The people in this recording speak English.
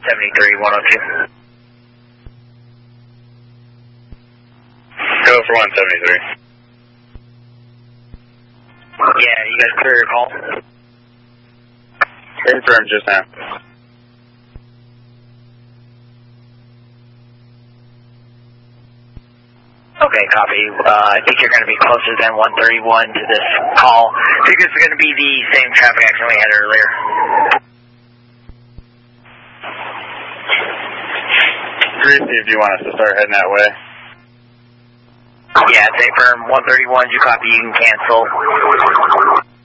173-102. Go for 173. Yeah, you guys clear your call? Confirmed just now. Okay, copy. I think you're going to be closer than 131 to this call. I think this is going to be the same traffic accident we had earlier. See if you want us to start heading that way. Yeah, say firm 131, you copy, you can cancel.